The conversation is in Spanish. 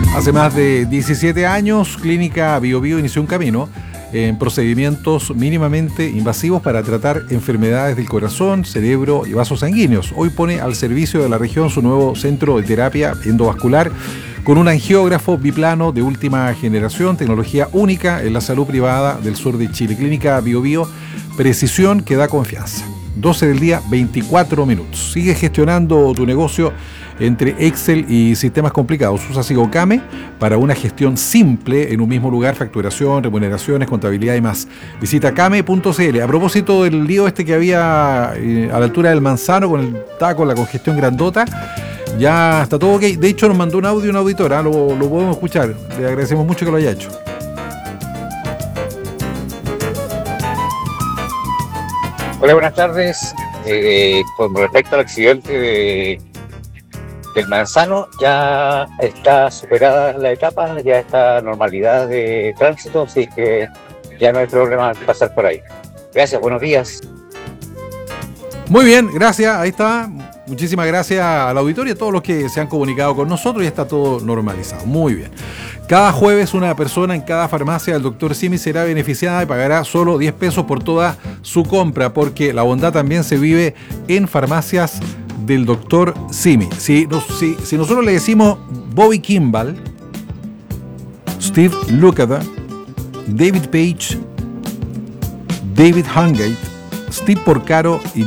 Hace más de 17 años, Clínica BioBio inició un camino en procedimientos mínimamente invasivos para tratar enfermedades del corazón, cerebro y vasos sanguíneos. Hoy pone al servicio de la región su nuevo centro de terapia endovascular con un angiógrafo biplano de última generación, tecnología única en la salud privada del sur de Chile. Clínica BioBio, precisión que da confianza. 12 del día, 24 minutos. Sigue gestionando tu negocio entre Excel y sistemas complicados. Usa Sigocame para una gestión simple en un mismo lugar, facturación, remuneraciones, contabilidad y más. Visita came.cl. A propósito del lío este que había a la altura del Manzano, estaba con la congestión grandota, ya está todo ok. De hecho, nos mandó un audio una auditora, lo podemos escuchar. Le agradecemos mucho que lo haya hecho. Hola, buenas tardes. Con respecto al accidente del Manzano, ya está superada la etapa, ya está normalidad de tránsito, así que ya no hay problema de pasar por ahí. Gracias, buenos días. Muy bien, gracias, ahí está. Muchísimas gracias al auditorio y a todos los que se han comunicado con nosotros. Ya está todo normalizado. Muy bien. Cada jueves una persona en cada farmacia del Dr. Simi será beneficiada y pagará solo 10 pesos por toda su compra, porque la bondad también se vive en farmacias del Dr. Simi. Si nosotros le decimos Bobby Kimball, Steve Lukather, David Page, David Hungate, Steve Porcaro y